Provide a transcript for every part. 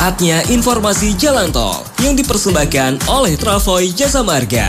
Saatnya informasi jalan tol yang dipersembahkan oleh Travoy Jasa Marga.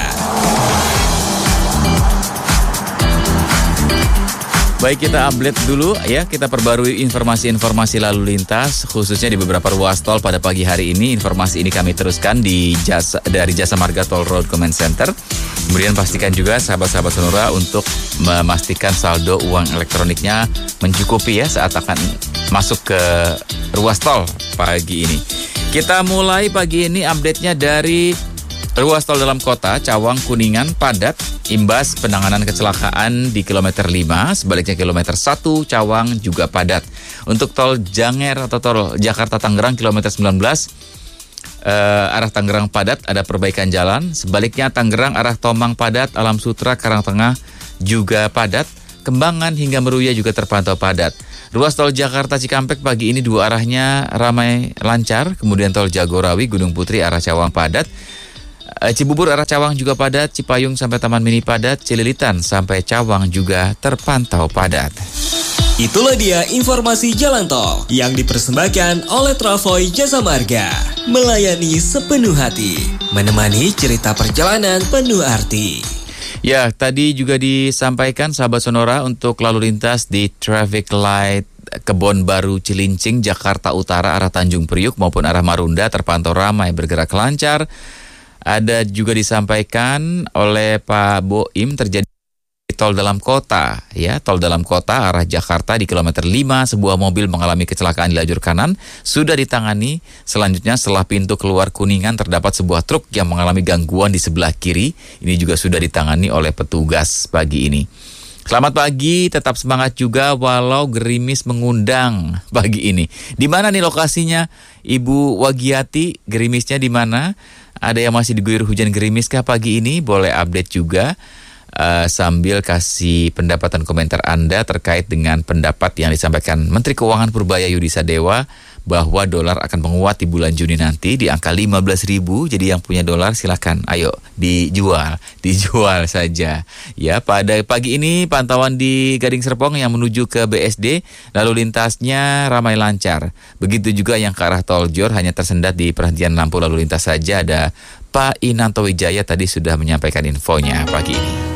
Baik, kita update dulu ya, kita perbarui informasi-informasi lalu lintas khususnya di beberapa ruas tol pada pagi hari ini. Informasi ini kami teruskan dari Jasa Marga Toll Road Command Center. Kemudian pastikan juga sahabat-sahabat Sonora untuk memastikan saldo uang elektroniknya mencukupi ya saat akan masuk ke ruas tol pagi ini. Kita mulai pagi ini update-nya dari ruas tol dalam kota, Cawang Kuningan padat, imbas penanganan kecelakaan di kilometer 5, sebaliknya kilometer 1, Cawang juga padat. Untuk tol Janger atau tol Jakarta-Tangerang kilometer 19, arah Tangerang padat, ada perbaikan jalan. Sebaliknya Tangerang arah Tomang padat, Alam Sutra, Karangtengah juga padat. Kembangan hingga Meruya juga terpantau padat. Ruas tol Jakarta Cikampek pagi ini dua arahnya ramai lancar. Kemudian tol Jagorawi, Gunung Putri arah Cawang padat. Cibubur arah Cawang juga padat, Cipayung sampai Taman Mini padat, Cililitan sampai Cawang juga terpantau padat. Itulah dia informasi jalan tol yang dipersembahkan oleh Travoy Jasa Marga. Melayani sepenuh hati, menemani cerita perjalanan penuh arti. Ya, tadi juga disampaikan sahabat Sonora untuk lalu lintas di traffic light Kebon Baru Cilincing, Jakarta Utara arah Tanjung Priuk maupun arah Marunda terpantau ramai bergerak lancar. Ada juga disampaikan oleh Pak Boim terjadi tol dalam kota, ya, tol dalam kota arah Jakarta di kilometer 5, sebuah mobil mengalami kecelakaan di lajur kanan, sudah ditangani. Selanjutnya setelah pintu keluar Kuningan terdapat sebuah truk yang mengalami gangguan di sebelah kiri, ini juga sudah ditangani oleh petugas pagi ini. Selamat pagi, tetap semangat juga walau gerimis mengundang pagi ini. Di mana nih lokasinya, Ibu Wagiati? Gerimisnya di mana? Ada yang masih diguyur hujan gerimis kah pagi ini? Boleh update juga sambil kasih pendapat dan komentar Anda terkait dengan pendapat yang disampaikan Menteri Keuangan Purbaya Yudhisa Dewa bahwa dolar akan menguat di bulan Juni nanti di angka 15.000. Jadi yang punya dolar silakan, ayo dijual saja. Ya, pada pagi ini pantauan di Gading Serpong yang menuju ke BSD, lalu lintasnya ramai lancar. Begitu juga yang ke arah Tol Jor hanya tersendat di perhentian lampu lalu lintas saja. Ada Pak Inanto Wijaya tadi sudah menyampaikan infonya pagi ini.